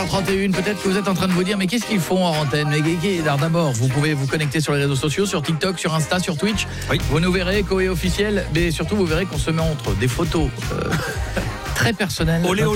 31, peut-être que vous êtes en train de vous dire mais qu'est-ce qu'ils font en antenne? Alors d'abord, vous pouvez vous connecter sur les réseaux sociaux, sur TikTok, sur Insta, sur Twitch. Oui. Vous nous verrez, Coé officiel, mais surtout vous verrez qu'on se montre des photos très personnelles. Olé,